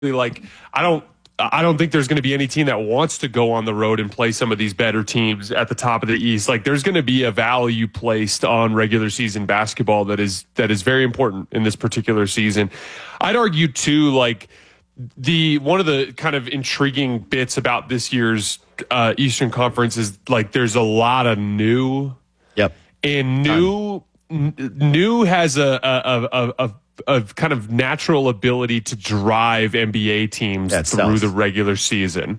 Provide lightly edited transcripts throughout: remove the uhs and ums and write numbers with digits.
like I don't think there's going to be any team that wants to go on the road and play some of these better teams at the top of the East. Like there's going to be a value placed on regular season basketball that is very important in this particular season. I'd argue too, like one of the kind of intriguing bits about this year's Eastern Conference is like there's a lot of new. Yep. And new has a kind of natural ability to drive NBA teams through the regular season.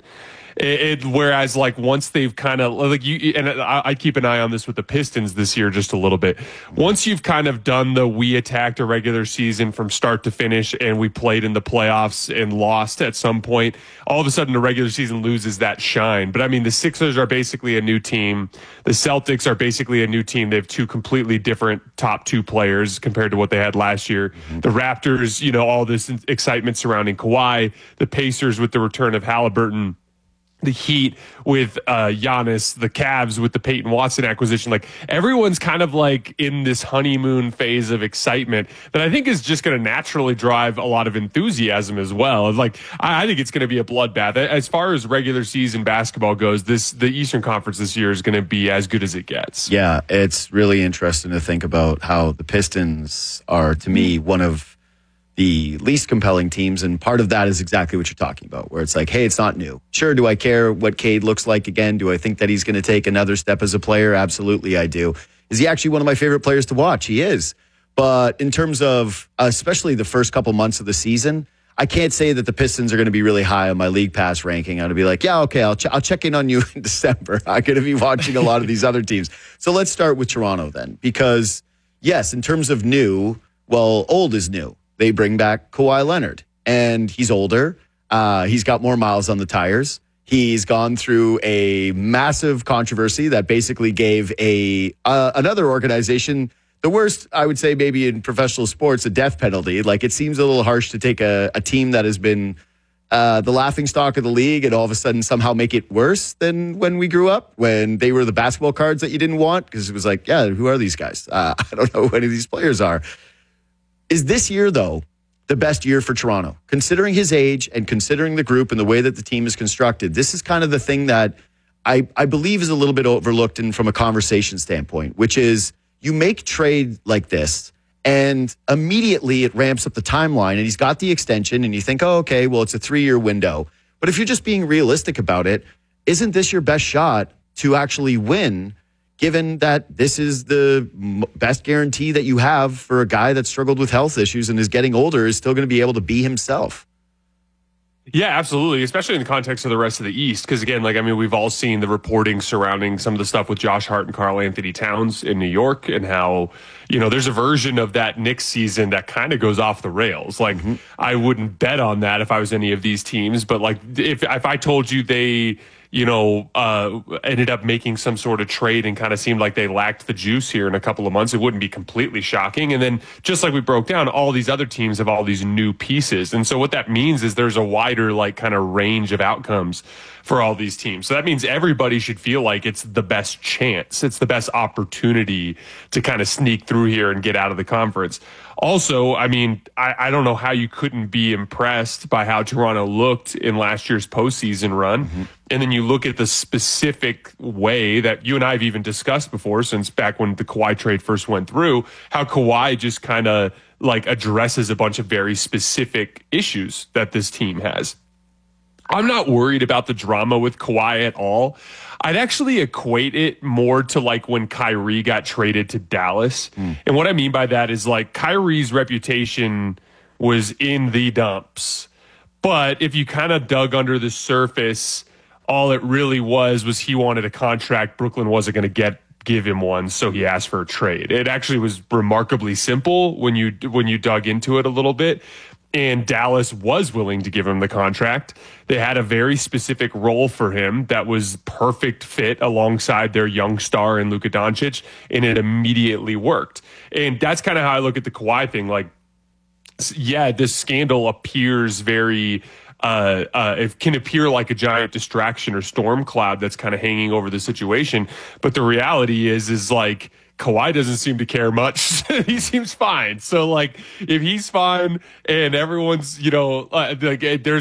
Whereas like once they've kind of like I keep an eye on this with the Pistons this year just a little bit. Once you've kind of done we attacked a regular season from start to finish and we played in the playoffs and lost at some point, all of a sudden the regular season loses that shine. But I mean, the Sixers are basically a new team. The Celtics are basically a new team. They have two completely different top two players compared to what they had last year. Mm-hmm. The Raptors, all this excitement surrounding Kawhi. The Pacers with the return of Halliburton. The Heat with Giannis, the Cavs with the Peyton Watson acquisition. Like everyone's kind of like in this honeymoon phase of excitement that I think is just going to naturally drive a lot of enthusiasm as well. Like I think it's going to be a bloodbath. As far as regular season basketball goes, the Eastern Conference this year is going to be as good as it gets. Yeah, it's really interesting to think about how the Pistons are, to me, one of the least compelling teams, and part of that is exactly what you're talking about, where it's like, hey, it's not new. Sure, do I care what Cade looks like again? Do I think that he's going to take another step as a player? Absolutely, I do. Is he actually one of my favorite players to watch? He is. But in terms of especially the first couple months of the season, I can't say that the Pistons are going to be really high on my League Pass ranking. I'm going to be like, yeah, okay, I'll check in on you in December. I'm going to be watching a lot of these other teams. So let's start with Toronto then, because yes, in terms of new, well, old is new. They bring back Kawhi Leonard, and he's older. He's got more miles on the tires. He's gone through a massive controversy that basically gave another organization the worst, I would say, maybe in professional sports, a death penalty. Like it seems a little harsh to take a team that has been the laughingstock of the league and all of a sudden somehow make it worse than when we grew up, when they were the basketball cards that you didn't want, because it was like, yeah, who are these guys? I don't know who any of these players are. Is this year, though, the best year for Toronto? Considering his age and considering the group and the way that the team is constructed, this is kind of the thing that I believe is a little bit overlooked from a conversation standpoint, which is you make trade like this and immediately it ramps up the timeline and he's got the extension and you think, oh, okay, well, it's a 3-year window. But if you're just being realistic about it, isn't this your best shot to actually win, given that this is the best guarantee that you have for a guy that struggled with health issues and is getting older, is still going to be able to be himself? Yeah, absolutely, especially in the context of the rest of the East. Because again, we've all seen the reporting surrounding some of the stuff with Josh Hart and Karl Anthony Towns in New York, and how, there's a version of that Knicks season that kind of goes off the rails. I wouldn't bet on that if I was any of these teams, but if I told you they ended up making some sort of trade and kind of seemed like they lacked the juice here in a couple of months, it wouldn't be completely shocking. And then just like we broke down, all these other teams have all these new pieces. And so what that means is there's a wider kind of range of outcomes for all these teams. So that means everybody should feel like it's the best chance. It's the best opportunity to kind of sneak through here and get out of the conference. Also, I don't know how you couldn't be impressed by how Toronto looked in last year's postseason run. Mm-hmm. And then you look at the specific way that you and I have even discussed before, since back when the Kawhi trade first went through, how Kawhi just kind of addresses a bunch of very specific issues that this team has. I'm not worried about the drama with Kawhi at all. I'd actually equate it more to when Kyrie got traded to Dallas. And what I mean by that is Kyrie's reputation was in the dumps. But if you kind of dug under the surface, all it really was he wanted a contract. Brooklyn wasn't going to give him one, so he asked for a trade. It actually was remarkably simple when you dug into it a little bit. And Dallas was willing to give him the contract. They had a very specific role for him that was perfect fit alongside their young star in Luka Doncic, and it immediately worked. And that's kind of how I look at the Kawhi thing. This scandal appears very it can appear like a giant distraction or storm cloud that's kind of hanging over the situation. But the reality is Kawhi doesn't seem to care much. He seems fine. So like, if he's fine and everyone's, like, there's